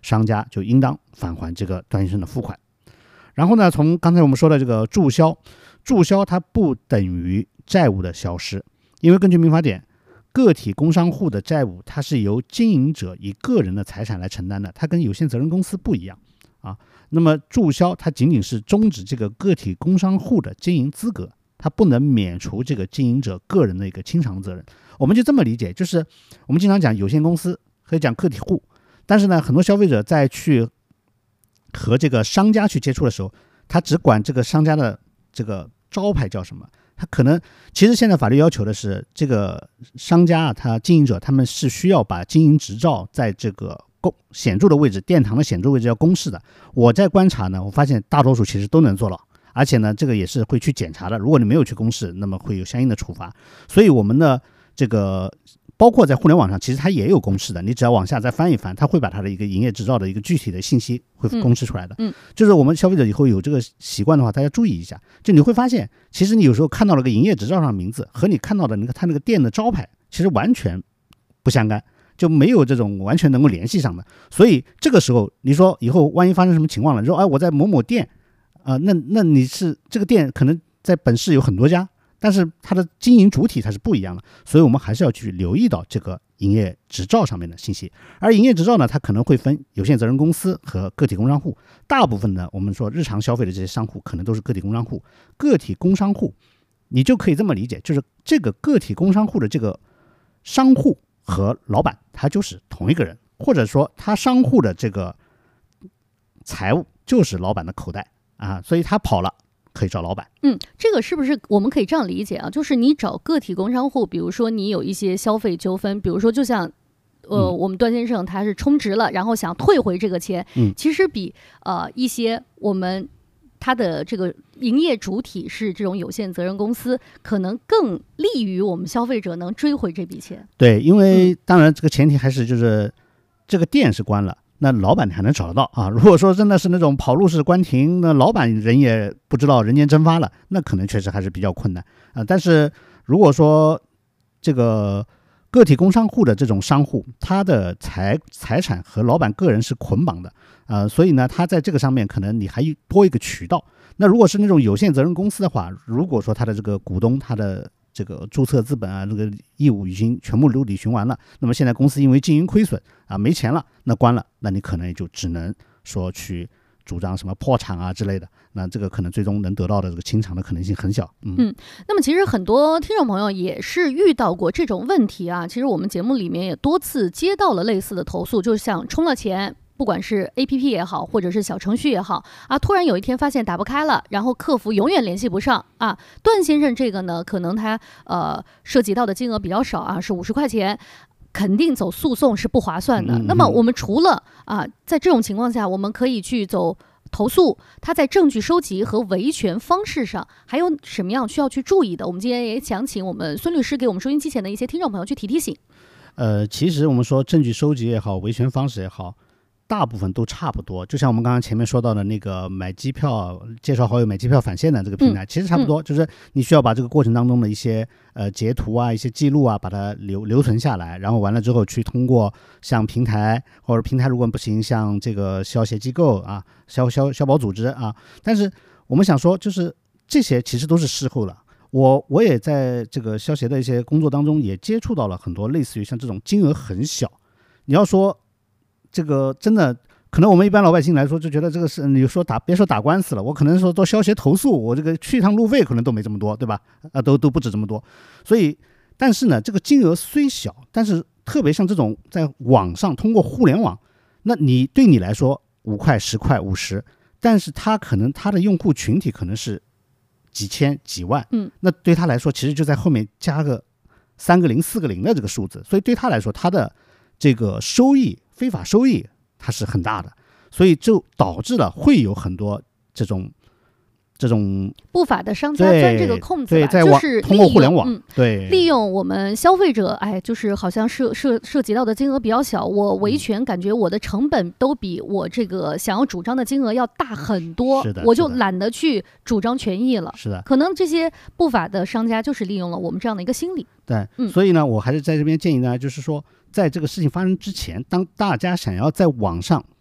商家就应当返还这个段先生的付款。然后呢，从刚才我们说的这个注销它不等于债务的消失，因为根据民法典，个体工商户的债务它是由经营者以个人的财产来承担的，它跟有限责任公司不一样啊。那么注销它仅仅是终止这个个体工商户的经营资格，它不能免除这个经营者个人的一个清偿责任。我们就这么理解，就是我们经常讲有限公司，可以讲个体户，但是呢，很多消费者在去和这个商家去接触的时候，他只管这个商家的这个招牌叫什么，他可能其实现在法律要求的是，这个商家啊，他经营者他们是需要把经营执照在这个显著的位置，殿堂的显著位置要公示的。我在观察呢，我发现大多数其实都能做到，而且呢，这个也是会去检查的。如果你没有去公示，那么会有相应的处罚。所以我们的这个包括在互联网上，其实它也有公示的，你只要往下再翻一翻，它会把它的一个营业执照的一个具体的信息会公示出来的。就是我们消费者以后有这个习惯的话，大家注意一下，就你会发现，其实你有时候看到了个营业执照上的名字，和你看到的那个它那个店的招牌，其实完全不相干，就没有这种完全能够联系上的。所以这个时候，你说以后万一发生什么情况了，你说我在某某店，那你是这个店可能在本市有很多家，但是它的经营主体它是不一样的，所以我们还是要去留意到这个营业执照上面的信息。而营业执照呢，它可能会分有限责任公司和个体工商户，大部分呢，我们说日常消费的这些商户可能都是个体工商户。个体工商户你就可以这么理解，就是这个个体工商户的这个商户和老板他就是同一个人，或者说他商户的这个财务就是老板的口袋啊，所以他跑了可以找老板。 这个是不是我们可以这样理解啊？就是你找个体工商户，比如说你有一些消费纠纷，比如说就像我们段先生他是充值了，然后想退回这个钱，其实比一些他的这个营业主体是这种有限责任公司，可能更利于我们消费者能追回这笔钱。 对，因为当然这个前提还是就是这个店是关了，那老板你还能找得到啊。如果说真的是那种跑路式关停，那老板人也不知道人间蒸发了，那可能确实还是比较困难啊。但是如果说这个个体工商户的这种商户，他的财产和老板个人是捆绑的所以呢，他在这个上面可能你还多一个渠道。那如果是那种有限责任公司的话，如果说他的这个股东他的这个注册资本啊，这个义务已经全部都履行完了，那么现在公司因为经营亏损没钱了，那关了，那你可能也就只能说去主张什么破产啊之类的，那这个可能最终能得到的这个清偿的可能性很小。 那么其实很多听众朋友也是遇到过这种问题啊，其实我们节目里面也多次接到了类似的投诉，就像充了钱，不管是 APP 也好，或者是小程序也好突然有一天发现打不开了，然后客服永远联系不上段先生这个呢，可能他涉及到的金额比较少是50块钱，肯定走诉讼是不划算的。那么我们除了在这种情况下，我们可以去走投诉，他在证据收集和维权方式上还有什么样需要去注意的？我们今天也想请我们孙律师给我们收音机前的一些听众朋友去提醒。 其实我们说证据收集也好，维权方式也好，大部分都差不多，就像我们刚刚前面说到的那个买机票介绍好友买机票返现的这个平台，其实差不多，就是你需要把这个过程当中的一些截图一些记录把它留存下来，然后完了之后去通过像平台，或者平台如果不行，像这个消协机构消保组织但是我们想说，就是这些其实都是事后了。我也在这个消协的一些工作当中也接触到了很多类似于像这种金额很小，你要说这个真的可能我们一般老百姓来说就觉得这个是你说别说打官司了，我可能说做消协投诉，我这个去一趟路费可能都没这么多，对吧？都不止这么多。所以但是呢，这个金额虽小，但是特别像这种在网上通过互联网，那对你来说5块10块50，但是他可能他的用户群体可能是几千几万，那对他来说其实就在后面加个3个0 4个0的这个数字，所以对他来说他的这个非法收益它是很大的，所以就导致了会有很多这种不法的商家钻这个空子吧，就是通过互联网利用我们消费者就是好像涉及到的金额比较小，我维权感觉我的成本都比我这个想要主张的金额要大很多，我就懒得去主张权益了。 是的， 可能这些不法的商家就是利用了我们这样的一个心理。 对，所以呢，我还是在这边建议大家，就是说在这个事情发生之前，当大家想要在网上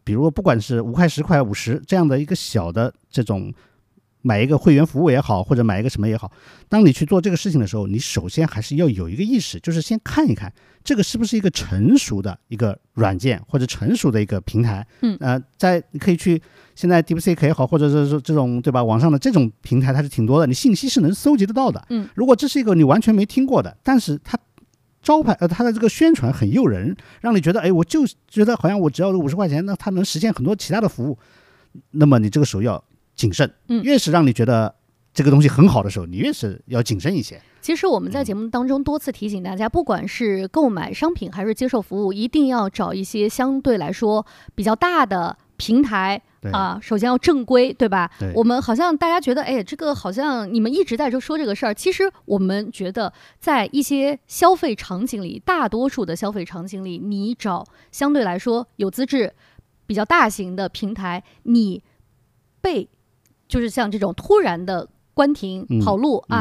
比如不管是5块、10块、50这样的一个小的这种买一个会员服务也好，或者买一个什么也好，当你去做这个事情的时候，你首先还是要有一个意识，就是先看一看这个是不是一个成熟的一个软件或者成熟的一个平台。你可以去现在 DeepSeek 也好，或者是这种对吧，网上的这种平台它是挺多的，你信息是能搜集得到的。如果这是一个你完全没听过的，但是它招牌它的这个宣传很诱人，让你觉得我就觉得好像我只要50块钱，那它能实现很多其他的服务，那么你这个时候要谨慎。越是让你觉得这个东西很好的时候，你越是要谨慎一些。 其实我们在节目当中多次提醒大家，不管是购买商品还是接受服务，一定要找一些相对来说比较大的平台啊，首先要正规，对吧？我们好像大家觉得，这个好像你们一直在说这个事儿。其实我们觉得，在一些消费场景里，大多数的消费场景里，你找相对来说有资质、比较大型的平台，你就是像这种突然的关停跑路